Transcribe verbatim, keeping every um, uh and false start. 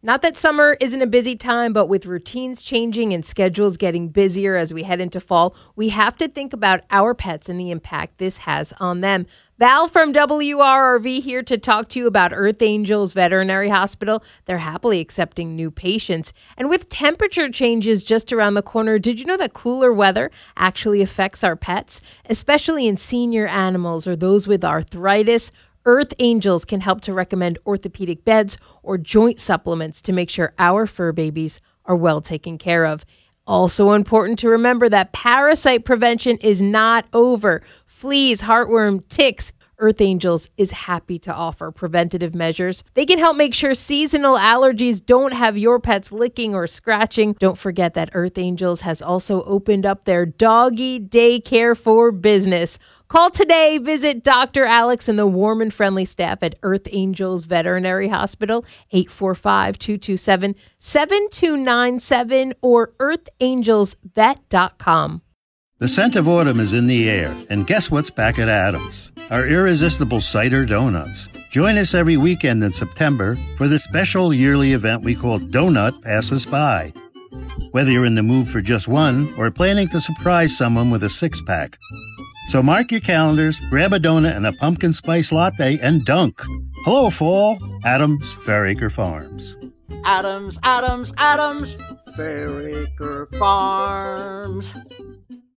Not that summer isn't a busy time, but with routines changing and schedules getting busier as we head into fall, we have to think about our pets and the impact this has on them. Val from W R R V here to talk to you about Earth Angels Veterinary Hospital. They're happily accepting new patients. And with temperature changes just around the corner, did you know that cooler weather actually affects our pets, especially in senior animals or those with arthritis? Earth Angels can help to recommend orthopedic beds or joint supplements to make sure our fur babies are well taken care of. Also important to remember that parasite prevention is not over. Fleas, heartworm, ticks. Earth Angels is happy to offer preventative measures. They can help make sure seasonal allergies don't have your pets licking or scratching. Don't forget that Earth Angels has also opened up their doggy daycare for business. Call today. Visit Doctor Alex and the warm and friendly staff at Earth Angels Veterinary Hospital, eight four five, two two seven, seven two nine seven or earth angels vet dot com. The scent of autumn is in the air, and guess what's back at Adams? Our irresistible cider donuts. Join us every weekend in September for the special yearly event we call Donut Passes By. Whether you're in the mood for just one or planning to surprise someone with a six-pack. So mark your calendars, grab a donut and a pumpkin spice latte, and dunk. Hello, fall. Adams Fairacre Farms. Adams, Adams, Adams, Fairacre Farms.